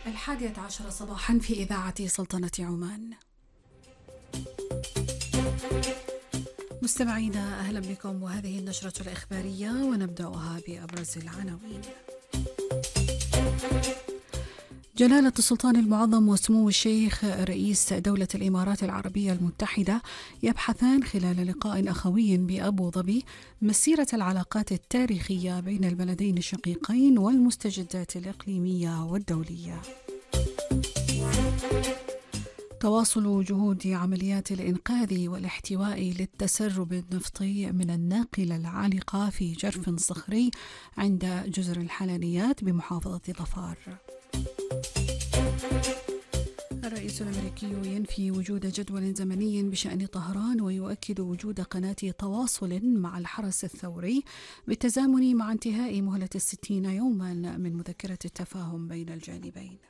11 صباحا في إذاعة سلطنة عمان. مستمعينا أهلا بكم، وهذه النشرة الإخبارية ونبدأها بأبرز العناوين. جلالة السلطان المعظم وسمو الشيخ رئيس دولة الإمارات العربية المتحدة يبحثان خلال لقاء أخوي بأبو ظبي مسيرة العلاقات التاريخية بين البلدين الشقيقين والمستجدات الإقليمية والدولية. تواصل جهود عمليات الإنقاذ والاحتواء للتسرب النفطي من الناقلة العالقة في جرف صخري عند جزر الحلانيات بمحافظة ظفار. الرئيس الأمريكي ينفي وجود جدول زمني بشأن طهران ويؤكد وجود قناة تواصل مع الحرس الثوري بالتزامن مع انتهاء مهلة 60 يوما من مذكرة التفاهم بين الجانبين.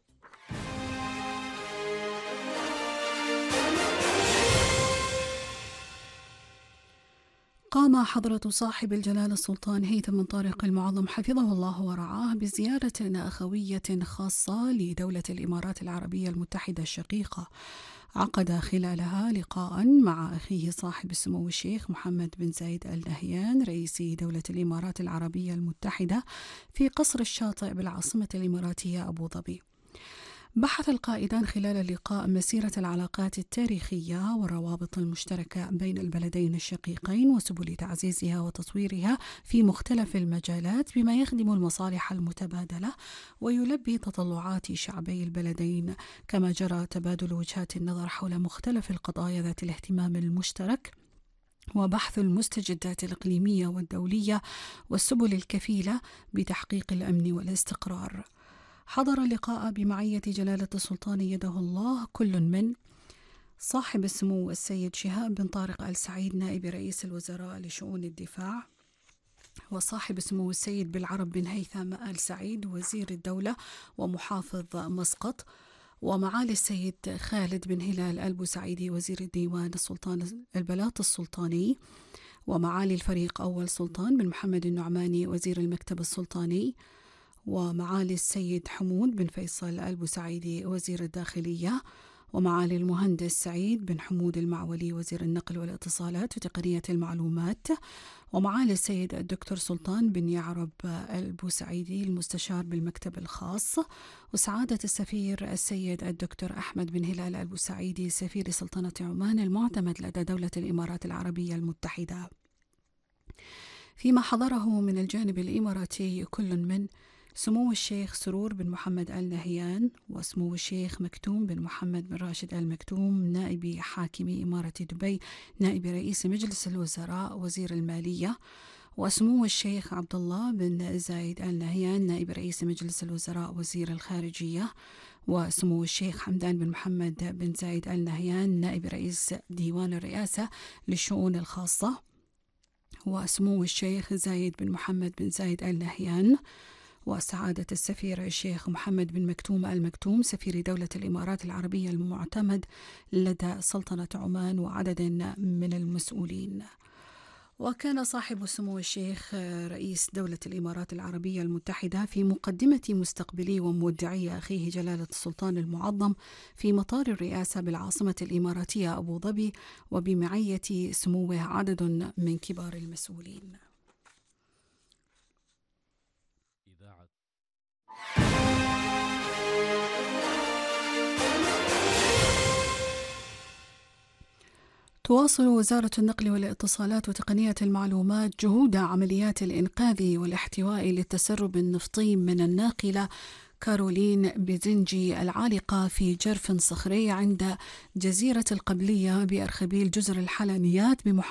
قام حضرة صاحب الجلالة السلطان هيثم بن طارق المعظم حفظه الله ورعاه بزيارة أخوية خاصة لدولة الإمارات العربية المتحدة الشقيقة، عقد خلالها لقاء مع أخيه صاحب السمو الشيخ محمد بن زايد آل نهيان رئيس دولة الإمارات العربية المتحدة في قصر الشاطئ بالعاصمة الإماراتية أبو ظبي. بحث القائدان خلال اللقاء مسيرة العلاقات التاريخية والروابط المشتركة بين البلدين الشقيقين وسبل تعزيزها وتطويرها في مختلف المجالات بما يخدم المصالح المتبادلة ويلبي تطلعات شعبي البلدين، كما جرى تبادل وجهات النظر حول مختلف القضايا ذات الاهتمام المشترك وبحث المستجدات الإقليمية والدولية والسبل الكفيلة بتحقيق الأمن والاستقرار. حضر اللقاء بمعية جلالة السلطان يده الله كل من صاحب السمو السيد شهاب بن طارق آل سعيد نائب رئيس الوزراء لشؤون الدفاع، وصاحب السمو السيد بالعرب بن هيثم آل سعيد وزير الدولة ومحافظ مسقط، ومعالي السيد خالد بن هلال آل بوسعيدي وزير الديوان السلطان البلاط السلطاني، ومعالي الفريق أول سلطان بن محمد النعماني وزير المكتب السلطاني، ومعالي السيد حمود بن فيصل آل بوسعيدي وزير الداخلية، ومعالي المهندس سعيد بن حمود المعولي وزير النقل والاتصالات وتقنية المعلومات، ومعالي السيد الدكتور سلطان بن يعرب آل بوسعيدي المستشار بالمكتب الخاص، وسعادة السفير السيد الدكتور أحمد بن هلال آل بوسعيدي سفير سلطنة عمان المعتمد لدى دولة الإمارات العربية المتحدة. فيما حضره من الجانب الإماراتي كل من سمو الشيخ سرور بن محمد آل نهيان وسمو الشيخ مكتوم بن محمد بن راشد آل مكتوم نائب حاكم إمارة دبي نائب رئيس مجلس الوزراء وزير المالية، وسمو الشيخ عبد الله بن زايد آل نهيان نائب رئيس مجلس الوزراء وزير الخارجية، وسمو الشيخ حمدان بن محمد بن زايد آل نهيان نائب رئيس ديوان الرئاسة للشؤون الخاصة، وسمو الشيخ زايد بن محمد بن زايد آل نهيان، وسعادة السفير الشيخ محمد بن مكتوم آل مكتوم سفير دولة الإمارات العربية المعتمد لدى سلطنة عمان وعدد من المسؤولين. وكان صاحب السمو الشيخ رئيس دولة الإمارات العربية المتحدة في مقدمة مستقبلي ومودعي أخيه جلالة السلطان المعظم في مطار الرئاسة بالعاصمة الإماراتية أبو ظبي، وبمعية سموه عدد من كبار المسؤولين. تواصل وزارة النقل والاتصالات وتقنية المعلومات جهود عمليات الإنقاذ والاحتواء للتسرب النفطي من الناقلة كارولين بزنجي العالقة في جرف صخري عند جزيرة القبلية بأرخبيل جزر الحلانيات